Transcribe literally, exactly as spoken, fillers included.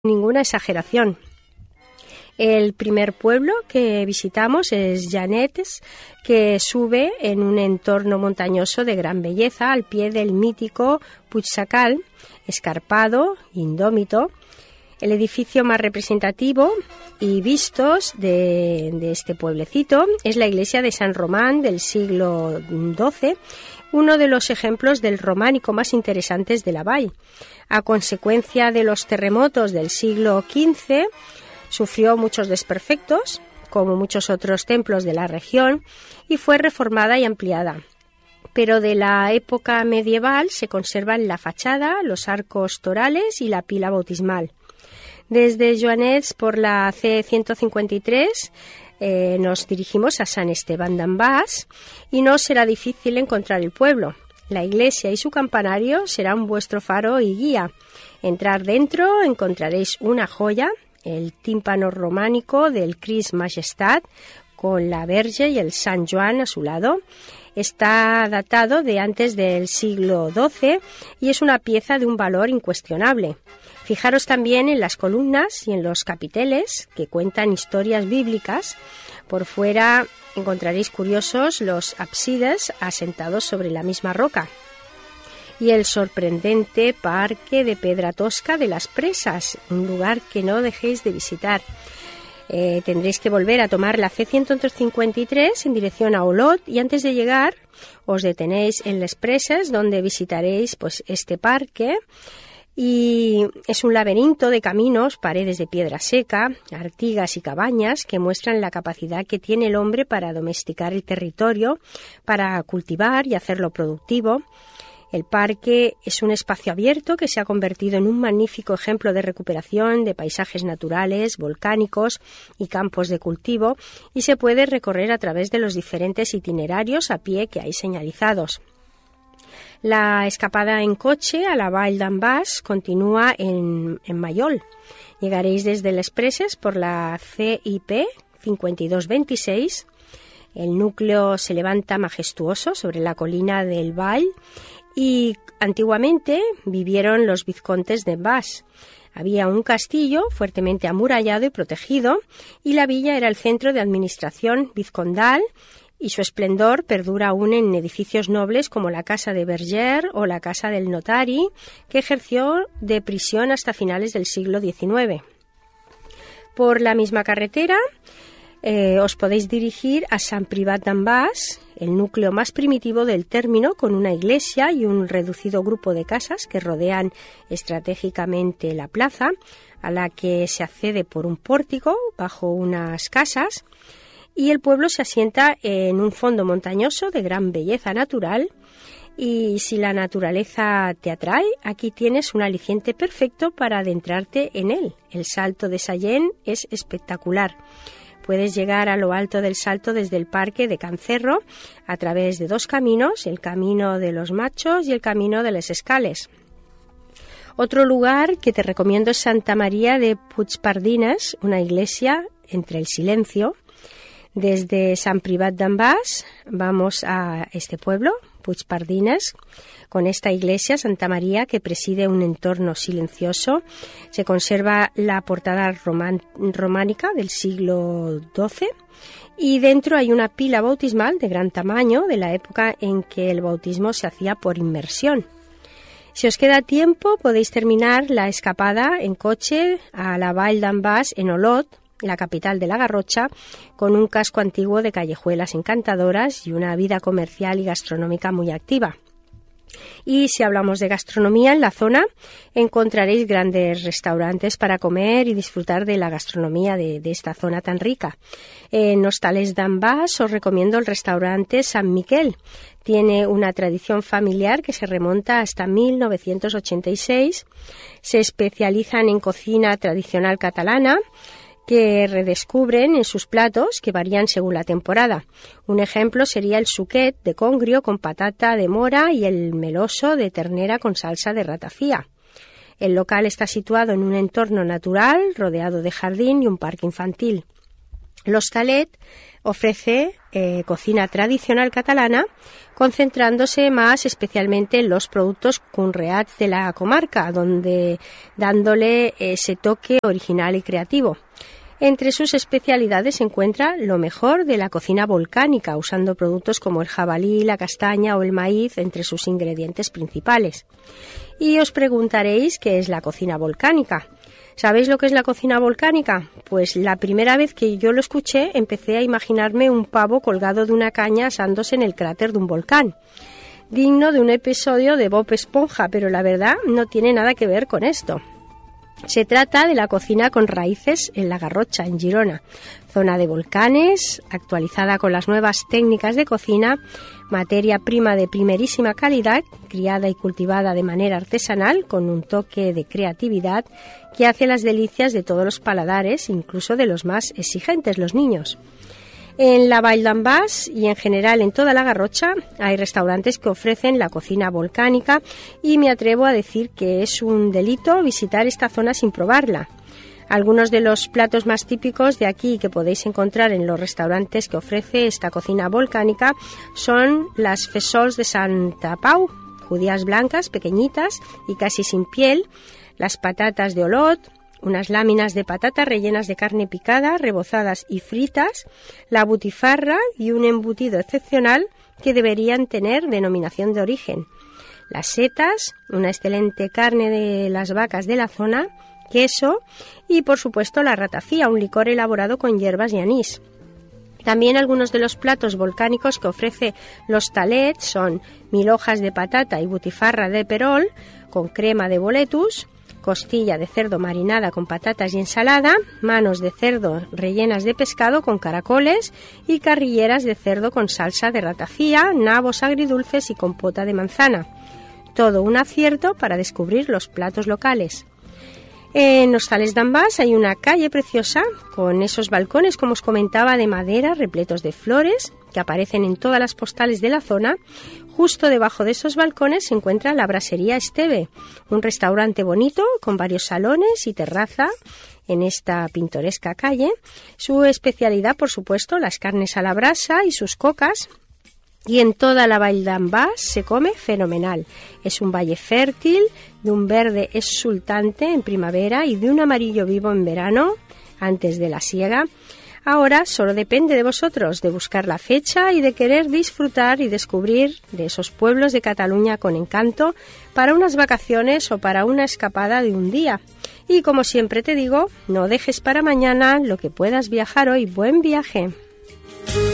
ninguna exageración. El primer pueblo que visitamos es Llanetes, que sube en un entorno montañoso de gran belleza al pie del mítico Puig Sacalm, escarpado, indómito. El edificio más representativo y vistos de, de este pueblecito es la iglesia de San Román del siglo doce, uno de los ejemplos del románico más interesantes de la vall. A consecuencia de los terremotos del siglo quince, sufrió muchos desperfectos, como muchos otros templos de la región, y fue reformada y ampliada. Pero de la época medieval se conservan la fachada, los arcos torales y la pila bautismal. Desde Joanets por la C ciento cincuenta y tres eh, nos dirigimos a San Esteban d'en-Bas y no será difícil encontrar el pueblo. La iglesia y su campanario serán vuestro faro y guía. Entrar dentro encontraréis una joya, el tímpano románico del Crist Majestat, con la Verge y el San Joan a su lado. Está datado de antes del siglo doce y es una pieza de un valor incuestionable. Fijaros también en las columnas y en los capiteles que cuentan historias bíblicas. Por fuera encontraréis curiosos los ábsides asentados sobre la misma roca. Y el sorprendente Parque de Pedra Tosca de las Presas, un lugar que no dejéis de visitar. Eh, tendréis que volver a tomar la C ciento cincuenta y tres en dirección a Olot y antes de llegar os detenéis en Les Presas, donde visitaréis pues este parque. Y es un laberinto de caminos, paredes de piedra seca, artigas y cabañas que muestran la capacidad que tiene el hombre para domesticar el territorio, para cultivar y hacerlo productivo. El parque es un espacio abierto que se ha convertido en un magnífico ejemplo de recuperación de paisajes naturales, volcánicos y campos de cultivo, y se puede recorrer a través de los diferentes itinerarios a pie que hay señalizados. La escapada en coche a la Vall d'en-Bas continúa en, en Mayol. Llegaréis desde Les Preses por la C I P cincuenta y dos veintiséis. El núcleo se levanta majestuoso sobre la colina del Vall y antiguamente vivieron los vizcontes d'en-Bas. Había un castillo fuertemente amurallado y protegido y la villa era el centro de administración vizcondal, y su esplendor perdura aún en edificios nobles como la Casa de Verger o la Casa del Notari, que ejerció de prisión hasta finales del siglo diecinueve. Por la misma carretera eh, os podéis dirigir a Sant Privat d'en-Bas, el núcleo más primitivo del término, con una iglesia y un reducido grupo de casas que rodean estratégicamente la plaza, a la que se accede por un pórtico bajo unas casas. Y el pueblo se asienta en un fondo montañoso de gran belleza natural, y si la naturaleza te atrae, aquí tienes un aliciente perfecto para adentrarte en él. El Salto de Sallent es espectacular. Puedes llegar a lo alto del salto desde el parque de Can Cerro a través de dos caminos, el camino de los Machos y el camino de les Escales. Otro lugar que te recomiendo es Santa María de Puigpardines, una iglesia entre el silencio. Desde Sant Privat d'en-Bas vamos a este pueblo, Puigpardines, con esta iglesia, Santa María, que preside un entorno silencioso. Se conserva la portada román, románica del siglo doce y dentro hay una pila bautismal de gran tamaño de la época en que el bautismo se hacía por inmersión. Si os queda tiempo, podéis terminar la escapada en coche a la Vall d'en-Bas en Olot, la capital de la Garrocha, con un casco antiguo de callejuelas encantadoras y una vida comercial y gastronómica muy activa. Y si hablamos de gastronomía, en la zona encontraréis grandes restaurantes para comer y disfrutar de la gastronomía de, de esta zona tan rica. En Hostales d'en-Bas os recomiendo el restaurante San Miquel. Tiene una tradición familiar que se remonta hasta mil novecientos ochenta y seis. Se especializan en cocina tradicional catalana, que redescubren en sus platos, que varían según la temporada. Un ejemplo sería el suquet de congrio con patata de mora y el meloso de ternera con salsa de ratafía. El local está situado en un entorno natural, rodeado de jardín y un parque infantil. L'Hostalet ofrece eh, cocina tradicional catalana, concentrándose más especialmente en los productos conreats de la comarca, donde dándole ese toque original y creativo. Entre sus especialidades se encuentra lo mejor de la cocina volcánica, usando productos como el jabalí, la castaña o el maíz entre sus ingredientes principales. Y os preguntaréis qué es la cocina volcánica. ¿Sabéis lo que es la cocina volcánica? Pues la primera vez que yo lo escuché empecé a imaginarme un pavo colgado de una caña asándose en el cráter de un volcán. Digno de un episodio de Bob Esponja, pero la verdad no tiene nada que ver con esto. Se trata de la cocina con raíces en La Garrocha, en Girona, zona de volcanes, actualizada con las nuevas técnicas de cocina, materia prima de primerísima calidad, criada y cultivada de manera artesanal, con un toque de creatividad que hace las delicias de todos los paladares, incluso de los más exigentes, los niños. En la Vall d'en Bas y en general en toda la Garrocha hay restaurantes que ofrecen la cocina volcánica y me atrevo a decir que es un delito visitar esta zona sin probarla. Algunos de los platos más típicos de aquí que podéis encontrar en los restaurantes que ofrece esta cocina volcánica son las fesols de Santa Pau, judías blancas, pequeñitas y casi sin piel, las patatas de Olot, unas láminas de patata rellenas de carne picada, rebozadas y fritas, la butifarra y un embutido excepcional que deberían tener denominación de origen. Las setas, una excelente carne de las vacas de la zona, queso y, por supuesto, la ratafía, un licor elaborado con hierbas y anís. También algunos de los platos volcánicos que ofrece L'Hostalet son mil hojas de patata y butifarra de perol con crema de boletus, costilla de cerdo marinada con patatas y ensalada, manos de cerdo rellenas de pescado con caracoles y carrilleras de cerdo con salsa de ratafía, nabos agridulces y compota de manzana. Todo un acierto para descubrir los platos locales. En Hostales d'en Bas hay una calle preciosa con esos balcones, como os comentaba, de madera repletos de flores que aparecen en todas las postales de la zona. Justo debajo de esos balcones se encuentra la Brasería Esteve, un restaurante bonito con varios salones y terraza en esta pintoresca calle. Su especialidad, por supuesto, las carnes a la brasa y sus cocas. Y en toda la Vall d'en Bas se come fenomenal. Es un valle fértil, de un verde exultante en primavera y de un amarillo vivo en verano, antes de la siega. Ahora solo depende de vosotros, de buscar la fecha y de querer disfrutar y descubrir de esos pueblos de Cataluña con encanto para unas vacaciones o para una escapada de un día. Y como siempre te digo, no dejes para mañana lo que puedas viajar hoy. ¡Buen viaje!